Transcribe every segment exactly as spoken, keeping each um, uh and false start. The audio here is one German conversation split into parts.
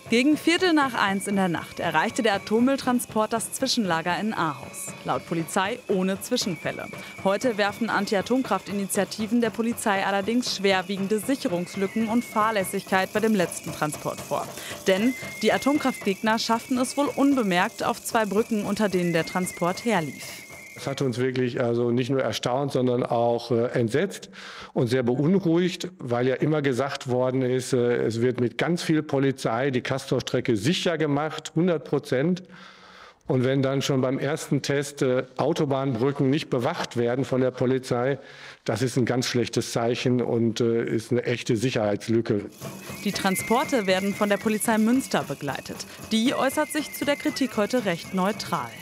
Gegen Viertel nach eins in der Nacht erreichte der Atommülltransport das Zwischenlager in Ahaus. Laut Polizei ohne Zwischenfälle. Heute werfen Anti-Atomkraft-Initiativen der Polizei allerdings schwerwiegende Sicherungslücken und Fahrlässigkeit bei dem letzten Transport vor. Denn die Atomkraftgegner schafften es wohl unbemerkt auf zwei Brücken, unter denen der Transport herlief. Das hat uns wirklich also nicht nur erstaunt, sondern auch äh, entsetzt und sehr beunruhigt, weil ja immer gesagt worden ist, äh, es wird mit ganz viel Polizei die Castorstrecke sicher gemacht, hundert Prozent. Und wenn dann schon beim ersten Test äh, Autobahnbrücken nicht bewacht werden von der Polizei, das ist ein ganz schlechtes Zeichen und äh, ist eine echte Sicherheitslücke. Die Transporte werden von der Polizei Münster begleitet. Die äußert sich zu der Kritik heute recht neutral.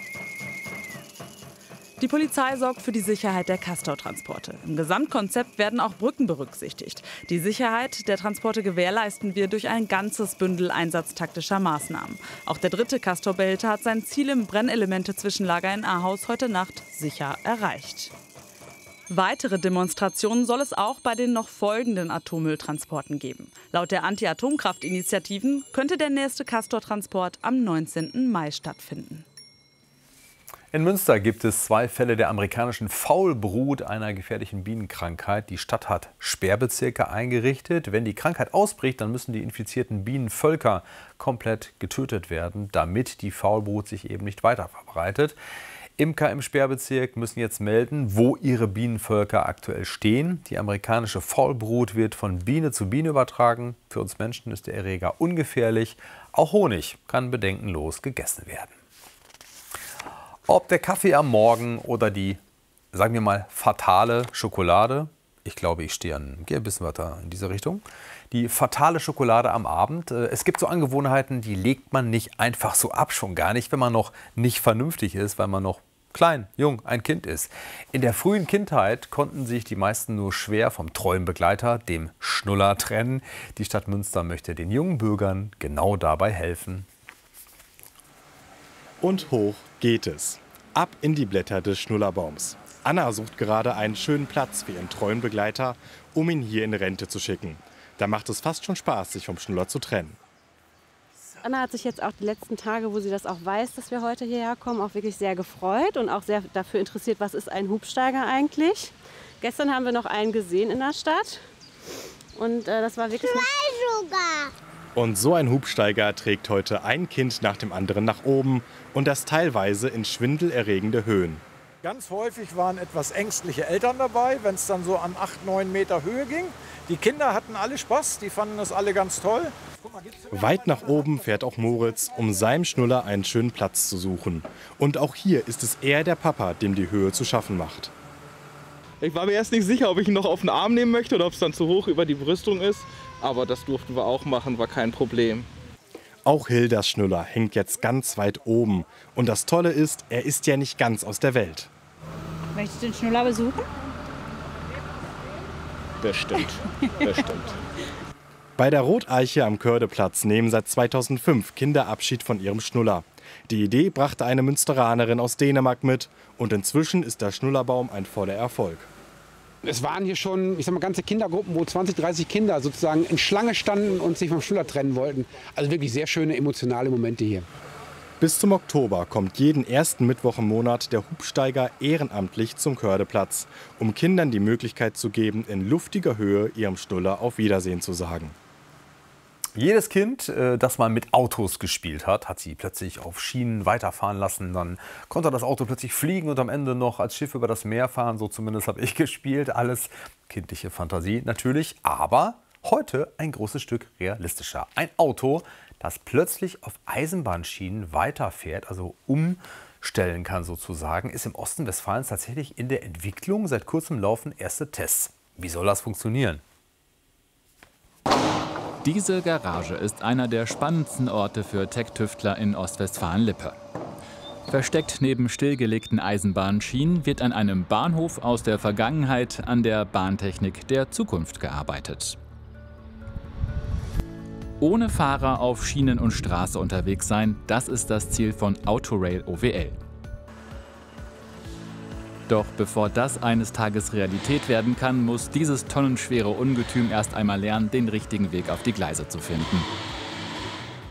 Die Polizei sorgt für die Sicherheit der Castor-Transporte. Im Gesamtkonzept werden auch Brücken berücksichtigt. Die Sicherheit der Transporte gewährleisten wir durch ein ganzes Bündel einsatztaktischer Maßnahmen. Auch der dritte Castor-Behälter hat sein Ziel im Brennelemente-Zwischenlager in Ahaus heute Nacht sicher erreicht. Weitere Demonstrationen soll es auch bei den noch folgenden Atommülltransporten geben. Laut der Anti-Atomkraft-Initiativen könnte der nächste Castor-Transport am neunzehnten Mai stattfinden. In Münster gibt es zwei Fälle der amerikanischen Faulbrut, einer gefährlichen Bienenkrankheit. Die Stadt hat Sperrbezirke eingerichtet. Wenn die Krankheit ausbricht, dann müssen die infizierten Bienenvölker komplett getötet werden, damit die Faulbrut sich eben nicht weiter verbreitet. Imker im Sperrbezirk müssen jetzt melden, wo ihre Bienenvölker aktuell stehen. Die amerikanische Faulbrut wird von Biene zu Biene übertragen. Für uns Menschen ist der Erreger ungefährlich. Auch Honig kann bedenkenlos gegessen werden. Ob der Kaffee am Morgen oder die, sagen wir mal, fatale Schokolade, ich glaube, ich stehe an, gehe ein bisschen weiter in diese Richtung, die fatale Schokolade am Abend. Es gibt so Angewohnheiten, die legt man nicht einfach so ab, schon gar nicht, wenn man noch nicht vernünftig ist, weil man noch klein, jung, ein Kind ist. In der frühen Kindheit konnten sich die meisten nur schwer vom treuen Begleiter, dem Schnuller, trennen. Die Stadt Münster möchte den jungen Bürgern genau dabei helfen. Und hoch geht es. Ab in die Blätter des Schnullerbaums. Anna sucht gerade einen schönen Platz für ihren treuen Begleiter, um ihn hier in Rente zu schicken. Da macht es fast schon Spaß, sich vom Schnuller zu trennen. Anna hat sich jetzt auch die letzten Tage, wo sie das auch weiß, dass wir heute hierher kommen, auch wirklich sehr gefreut und auch sehr dafür interessiert, was ist ein Hubsteiger eigentlich. Gestern haben wir noch einen gesehen in der Stadt und äh, das war wirklich... Zwei sogar! Und so ein Hubsteiger trägt heute ein Kind nach dem anderen nach oben und das teilweise in schwindelerregende Höhen. Ganz häufig waren etwas ängstliche Eltern dabei, wenn es dann so an acht, neun Meter Höhe ging. Die Kinder hatten alle Spaß, die fanden das alle ganz toll. Weit nach oben fährt auch Moritz, um seinem Schnuller einen schönen Platz zu suchen. Und auch hier ist es eher der Papa, dem die Höhe zu schaffen macht. Ich war mir erst nicht sicher, ob ich ihn noch auf den Arm nehmen möchte oder ob es dann zu hoch über die Brüstung ist. Aber das durften wir auch machen, war kein Problem. Auch Hildas Schnuller hängt jetzt ganz weit oben. Und das Tolle ist, er ist ja nicht ganz aus der Welt. Möchtest du den Schnuller besuchen? Bestimmt, bestimmt. Bei der Roteiche am Kördeplatz nehmen seit zweitausendfünf Kinder Abschied von ihrem Schnuller. Die Idee brachte eine Münsteranerin aus Dänemark mit. Und inzwischen ist der Schnullerbaum ein voller Erfolg. Es waren hier schon, ich sag mal, ganze Kindergruppen, wo zwanzig, dreißig Kinder sozusagen in Schlange standen und sich vom Schnuller trennen wollten. Also wirklich sehr schöne, emotionale Momente hier. Bis zum Oktober kommt jeden ersten Mittwoch im Monat der Hubsteiger ehrenamtlich zum Kördeplatz, um Kindern die Möglichkeit zu geben, in luftiger Höhe ihrem Schnuller auf Wiedersehen zu sagen. Jedes Kind, das mal mit Autos gespielt hat, hat sie plötzlich auf Schienen weiterfahren lassen. Dann konnte das Auto plötzlich fliegen und am Ende noch als Schiff über das Meer fahren. So zumindest habe ich gespielt. Alles kindliche Fantasie natürlich, aber heute ein großes Stück realistischer. Ein Auto, das plötzlich auf Eisenbahnschienen weiterfährt, also umstellen kann sozusagen, ist im Osten Westfalens tatsächlich in der Entwicklung. Seit kurzem laufen erste Tests. Wie soll das funktionieren? Diese Garage ist einer der spannendsten Orte für Tech-Tüftler in Ostwestfalen-Lippe. Versteckt neben stillgelegten Eisenbahnschienen wird an einem Bahnhof aus der Vergangenheit an der Bahntechnik der Zukunft gearbeitet. Ohne Fahrer auf Schienen und Straße unterwegs sein, das ist das Ziel von Autorail O W L. Doch bevor das eines Tages Realität werden kann, muss dieses tonnenschwere Ungetüm erst einmal lernen, den richtigen Weg auf die Gleise zu finden.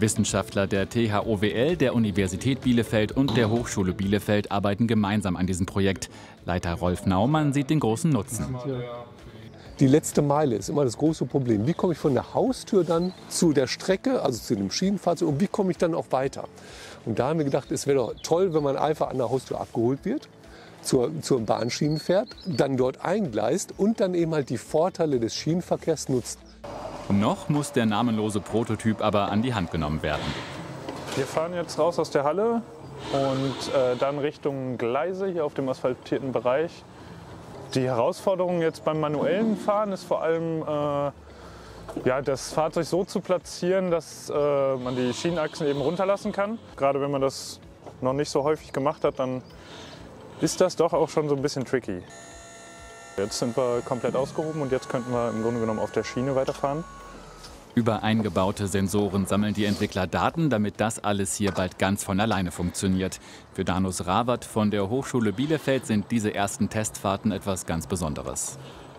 Wissenschaftler der T H O W L, der Universität Bielefeld und der Hochschule Bielefeld arbeiten gemeinsam an diesem Projekt. Leiter Rolf Naumann sieht den großen Nutzen. Die letzte Meile ist immer das große Problem. Wie komme ich von der Haustür dann zu der Strecke, also zu dem Schienenfahrzeug, und wie komme ich dann auch weiter? Und da haben wir gedacht, es wäre doch toll, wenn man einfach an der Haustür abgeholt wird, zur, zur Bahnschienen fährt, dann dort eingleist und dann eben halt die Vorteile des Schienenverkehrs nutzt. Noch muss der namenlose Prototyp aber an die Hand genommen werden. Wir fahren jetzt raus aus der Halle und äh, dann Richtung Gleise hier auf dem asphaltierten Bereich. Die Herausforderung jetzt beim manuellen Fahren ist vor allem, äh, ja, das Fahrzeug so zu platzieren, dass äh, man die Schienenachsen eben runterlassen kann. Gerade wenn man das noch nicht so häufig gemacht hat, dann ist das doch auch schon so ein bisschen tricky. Jetzt sind wir komplett ausgehoben und jetzt könnten wir im Grunde genommen auf der Schiene weiterfahren. Über eingebaute Sensoren sammeln die Entwickler Daten, damit das alles hier bald ganz von alleine funktioniert. Für Danus Rawat von der Hochschule Bielefeld sind diese ersten Testfahrten etwas ganz Besonderes.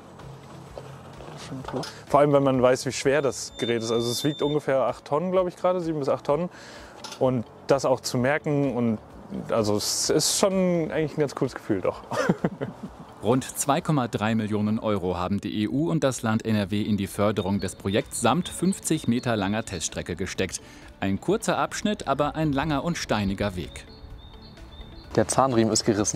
Vor allem, wenn man weiß, wie schwer das Gerät ist. Also es wiegt ungefähr acht Tonnen, glaube ich gerade, sieben bis acht Tonnen. Und das auch zu merken, und also es ist schon eigentlich ein ganz cooles Gefühl, doch. Rund zwei Komma drei Millionen Euro haben die E U und das Land N R W in die Förderung des Projekts samt fünfzig Meter langer Teststrecke gesteckt. Ein kurzer Abschnitt, aber ein langer und steiniger Weg. Der Zahnriemen ist gerissen.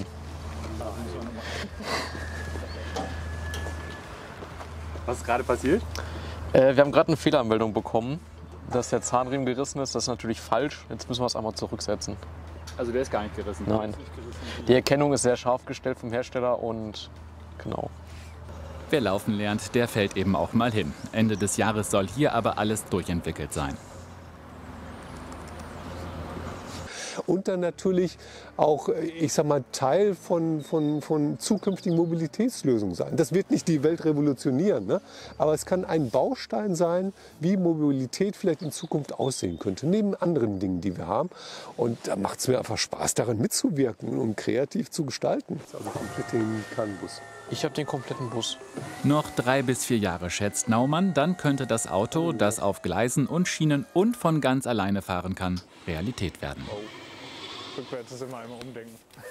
Was ist gerade passiert? Äh, wir haben gerade eine Fehlermeldung bekommen, dass der Zahnriemen gerissen ist. Das ist natürlich falsch. Jetzt müssen wir es einmal zurücksetzen. Also der ist gar nicht gerissen? Nein. Die Erkennung ist sehr scharf gestellt vom Hersteller und genau. Wer laufen lernt, der fällt eben auch mal hin. Ende des Jahres soll hier aber alles durchentwickelt sein. Und dann natürlich auch, ich sag mal, Teil von, von, von zukünftigen Mobilitätslösungen sein. Das wird nicht die Welt revolutionieren, ne? Aber es kann ein Baustein sein, wie Mobilität vielleicht in Zukunft aussehen könnte, neben anderen Dingen, die wir haben. Und da macht es mir einfach Spaß, daran mitzuwirken und kreativ zu gestalten. Also komplett den Kannbus. Ich habe den kompletten Bus. Noch drei bis vier Jahre, schätzt Naumann, dann könnte das Auto, das auf Gleisen und Schienen und von ganz alleine fahren kann, Realität werden. Rückwärts ist immer einmal umdenken.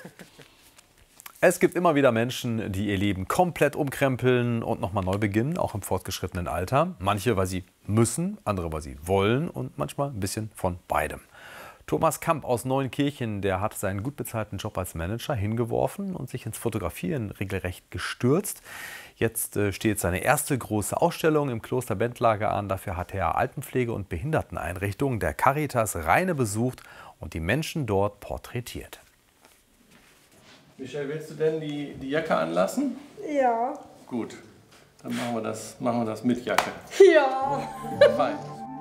Es gibt immer wieder Menschen, die ihr Leben komplett umkrempeln und nochmal neu beginnen, auch im fortgeschrittenen Alter. Manche, weil sie müssen, andere, weil sie wollen und manchmal ein bisschen von beidem. Thomas Kamp aus Neunkirchen, der hat seinen gut bezahlten Job als Manager hingeworfen und sich ins Fotografieren regelrecht gestürzt. Jetzt äh, steht seine erste große Ausstellung im Kloster Bentlager an. Dafür hat er Altenpflege- und Behinderteneinrichtungen der Caritas Rheine besucht und die Menschen dort porträtiert. Michelle, willst du denn die, die Jacke anlassen? Ja. Gut, dann machen wir das, machen wir das mit Jacke. Ja. Fein.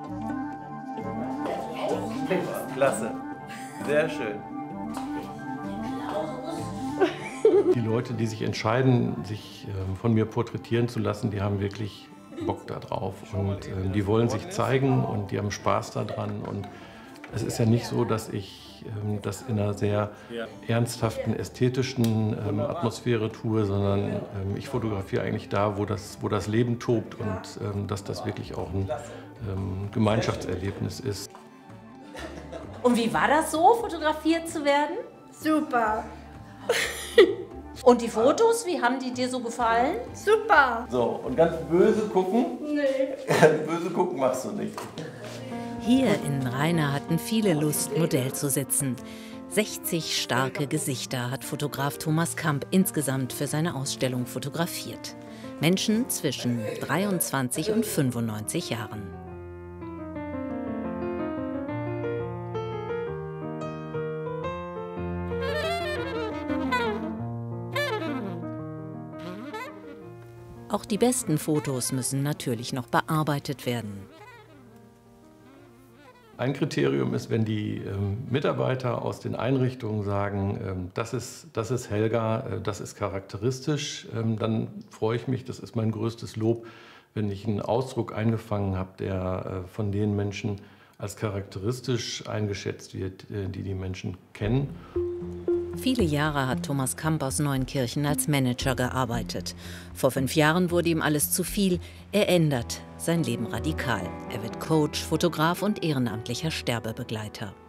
Klasse, sehr schön. Die Leute, die sich entscheiden, sich ähm, von mir porträtieren zu lassen, die haben wirklich Bock da drauf und ähm, die wollen sich zeigen und die haben Spaß daran. Und es ist ja nicht so, dass ich ähm, das in einer sehr ernsthaften, ästhetischen ähm, Atmosphäre tue, sondern ähm, ich fotografiere eigentlich da, wo das, wo das Leben tobt und ähm, dass das wirklich auch ein ähm, Gemeinschaftserlebnis ist. Und wie war das so, fotografiert zu werden? Super. Und die Fotos, wie haben die dir so gefallen? Super. So, und ganz böse gucken? Nee. Ganz böse gucken machst du nicht. Hier in Rheine hatten viele Lust, Modell zu sitzen. sechzig starke Gesichter hat Fotograf Thomas Kamp insgesamt für seine Ausstellung fotografiert. Menschen zwischen dreiundzwanzig und fünfundneunzig Jahren. Auch die besten Fotos müssen natürlich noch bearbeitet werden. Ein Kriterium ist, wenn die ähm, Mitarbeiter aus den Einrichtungen sagen, ähm, das ist, das ist Helga, äh, das ist charakteristisch, ähm, dann freue ich mich, das ist mein größtes Lob, wenn ich einen Ausdruck eingefangen habe, der äh, von den Menschen als charakteristisch eingeschätzt wird, äh, die die Menschen kennen. Viele Jahre hat Thomas Kamp aus Neunkirchen als Manager gearbeitet. Vor fünf Jahren wurde ihm alles zu viel. Er ändert sein Leben radikal. Er wird Coach, Fotograf und ehrenamtlicher Sterbebegleiter.